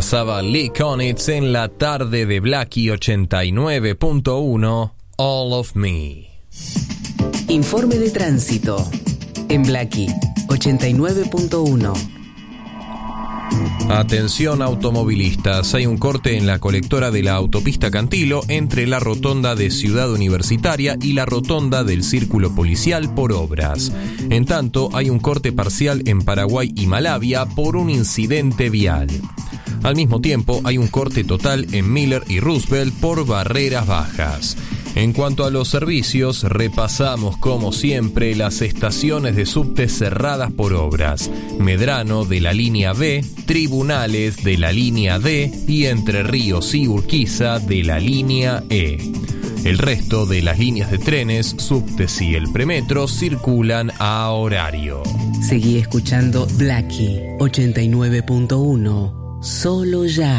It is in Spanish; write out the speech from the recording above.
Pasaba Lee Konitz en la tarde de Blackie 89.1, All of Me. Informe de tránsito en Blackie 89.1. Atención automovilistas, hay un corte en la colectora de la autopista Cantilo entre la rotonda de Ciudad Universitaria y la rotonda del Círculo Policial por obras. En tanto, hay un corte parcial en Paraguay y Malavia por un incidente vial. Al mismo tiempo, hay un corte total en Miller y Roosevelt por barreras bajas. En cuanto a los servicios, repasamos como siempre las estaciones de subte cerradas por obras: Medrano de la línea B, Tribunales de la línea D y Entre Ríos y Urquiza de la línea E. El resto de las líneas de trenes, subtes y el premetro circulan a horario. Seguí escuchando Blackie 89.1, solo ya.